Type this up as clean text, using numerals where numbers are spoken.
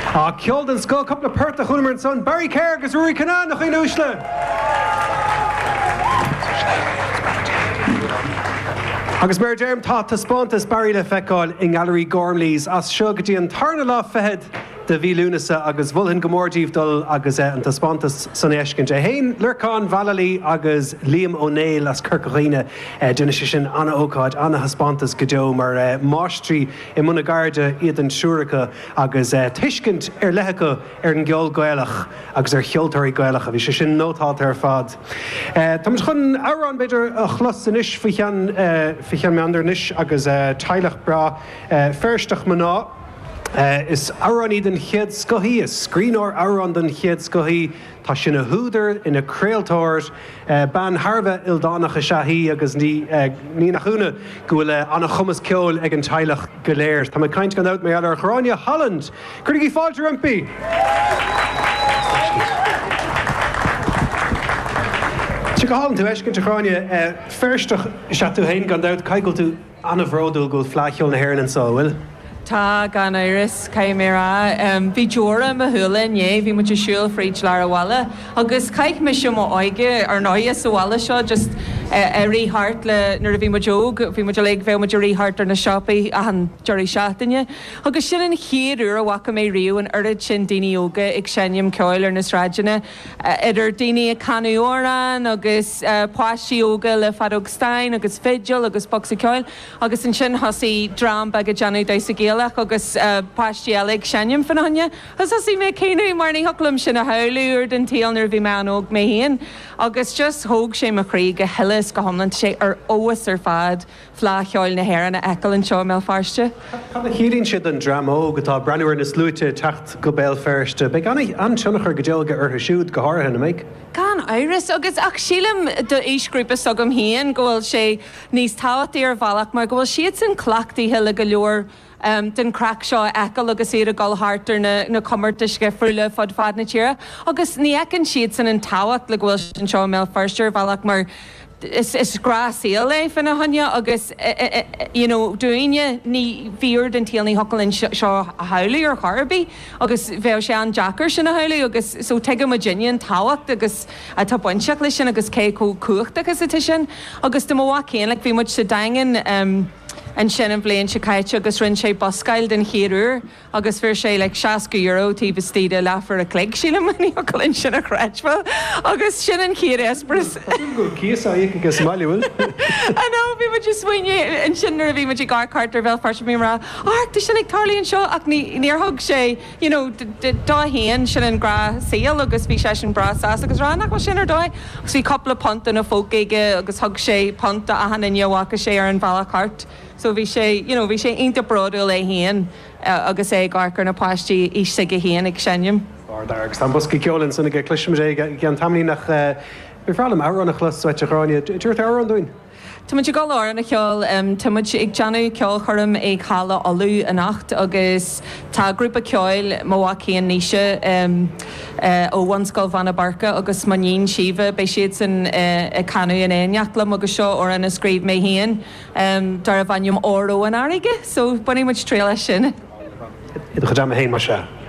Ceol den sco couple of perta chumer and son Barry Kerr agus Rory Canaan nach in úsle. Agus Mary Jerm tá taspántas Barry le feicáil in Gallery Gormleys as seo go dtí an tarna lá fehead de bhí lúnasa agus bhulhin gomórdíomh dul agus an taspántas san éiscin de hain Lurcán Valley agus Liam O'Neill as Kirkaghoine duna sin Anna Ócáid Anna taspántas go deo mar máistrí I muna garda iad an siúracha agus tuiscint lethecha an gceol gaelach agus cheoltóirí gaelach a bhí sé sin nótáilta ar fad. Tá mar chun árán beidir a chlas san isis fichean meandar niis agus teilech bra fersteach maná. Is árán den chéad scothí, is scríór árán den chéad scothí, tá sin a húdar ina créaltóir ban Harbheith ildánacha seaí agus ní nachúna go bhfuil anna chumas ceol ag an teilech go léir. Tá mai caint gan out mé ar Chráine Holland. Cuirigí fáilte rumpí. Si go hálan tú eiscin te Chráine fersteach se tú hain gan out caiigil tú anna bhródúil go flaiciúil na hhéireann an sáil. Tá gan iris caimera bhí deora a thula inné bhí mu siúil fríd lear bhile agus caiic me sem áige ar náide sa bhile seo just ríthart le nuair a bhí joog bhí mu le bheith mu ríthart ar na siopaí a an deirí seaataine agus sin an chéadú a bhacha mé riú an urid sin daoine óga ag seanim ceáil ar na sráidine idir daoine canúórán agus páisí óga le fadógstein agus féideal agus boxa ceáil agus an sin thosaí drám bag a deanú daisa géala agus páistíalaigh seanim fan hanne. Has así mé céanú mar ní holam sin a haúir den tíalnar bhí me óg mé héan. Agus just thóg sé a chrí go heiles go homlan sé ar óas ar fad flacheáil na hhéir na ecail an seo mé farste. Tá híonn siad an dramó go tá breúir na slúte techt go béal ferste. Be ganna anseannachar go déalga ar siúd go háirthe na méid? Gan iris agus ach sílam de éisgrúpa sagam héan gohfuil sé níos táhaí ar bhealach mar gohfuil siad san clachtaí heile go leor den crack seo ecail agus éad a gáilhartar na commartas go friúla fad fad na tíra. Agus ní ecinn siad san an táhacht le bhfuil sin seo mé farsteir bhealach mar is grasíal le fan na hanne agus dúine ní bhíor den tíalnaí hocalinn seo a haulaí ar charbí agus bheith sé an Jackar sin na haulaí agus so teige ma Virginia an táhacht agus a tá buinteach lei sin agus cé cuacht agus a sin agus do mhá céan le bhí mu sa dagan an sin an bléon se caiite agus rinn sé boscail den chéadú agus bhir sé le €60 tí bstíide lefar a cléig síla maní olinn sin a chreitfa agus sin an chéad espras. Go cíá agus maiúil. Nó bhí mu swinine an sinnar bhí mu gá cartar bhil farse mí ra. Tá sin ag tarlíonn seo ach níorthg sé dá héan sin an gra síal agus bhí sé sin brasás agus ránach sin ar dóid agus bhí coppla ponta na fógaige agus thug sé ponta a han inneohacha sé ar an bhela cart. So bhí sé inta broadú le héan agus é garcar na páistí ise go héan ag seanim. Agus tá bosca ceolann sanna go cluisiim ré gan tamlí nach bhrálam áránna chlasúite Chráine. Dúirt árán dúin? Táid go láir na cheol táid ag teanú ceol chum ag chala olú a nacht agus tá grúpa ceáil mhaíon níise ó bhanscoil Vanna Barca agus maníon siomh bei siad san canú in éneachlam agus seo ó an scríb mé héan dar a bhainm óró an áige, so buí muid tréile sin. Iad chu dám a héin mar se.